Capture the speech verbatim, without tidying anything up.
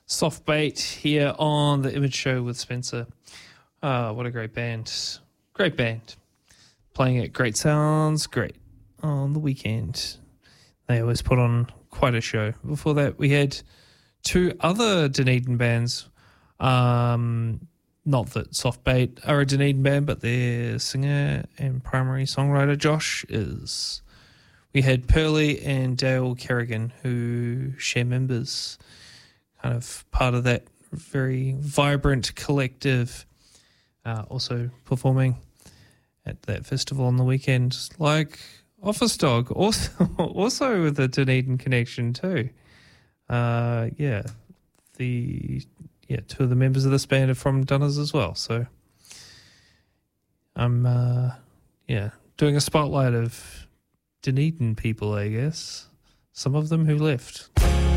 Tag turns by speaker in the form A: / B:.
A: Soft Bait here on the Image Show with Spencer. Ah, what a great band. Great band. Playing at Great Sounds, great on the weekend. They always put on quite a show. Before that, we had two other Dunedin bands. Um, not that Soft Bait are a Dunedin band, but their singer and primary songwriter, Josh, is. We had Pearly and Dale Kerrigan, who share members, kind of part of that very vibrant collective, uh, also performing at that festival on the weekend, like Office Dog, also also with a Dunedin connection too. Uh, yeah, the yeah two of the members of this band are from Dunners as well. So I'm uh, yeah doing a spotlight of Dunedin people, I guess. Some of them who left.